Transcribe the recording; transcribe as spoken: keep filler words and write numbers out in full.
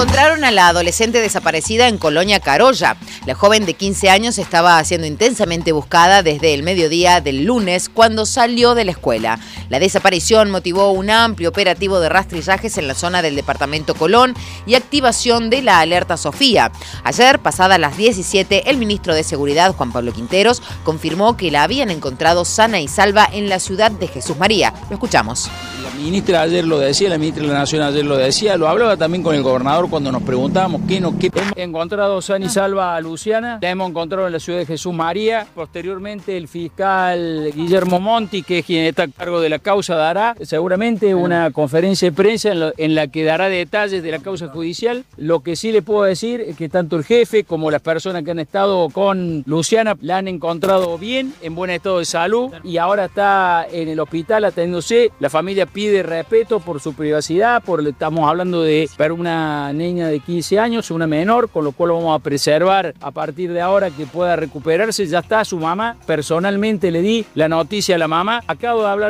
Encontraron a la adolescente desaparecida en Colonia Carolla. La joven de quince años estaba siendo intensamente buscada desde el mediodía del lunes cuando salió de la escuela. La desaparición motivó un amplio operativo de rastrillajes en la zona del departamento Colón y activación de la alerta Sofía. Ayer, pasadas las diecisiete, el ministro de Seguridad, Juan Pablo Quinteros, confirmó que la habían encontrado sana y salva en la ciudad de Jesús María. Lo escuchamos. La ministra ayer lo decía, la ministra de la Nación ayer lo decía, lo hablaba también con el gobernador cuando nos preguntábamos qué nos... Qué... Hemos encontrado sana y salva a Luciana, la hemos encontrado en la ciudad de Jesús María. Posteriormente el fiscal Guillermo Monti, que es quien está a cargo de la causa, dará seguramente una conferencia de prensa en, lo, en la que dará detalles de la causa judicial. Lo que sí le puedo decir es que tanto el jefe como las personas que han estado con Luciana la han encontrado bien, en buen estado de salud, y ahora está en el hospital atendiéndose. La familia pide respeto por su privacidad, por, estamos hablando de para una niña de quince años, una menor, con lo cual lo vamos a preservar a partir de ahora que pueda recuperarse. Ya está su mamá, personalmente le di la noticia a la mamá. Acabo de hablar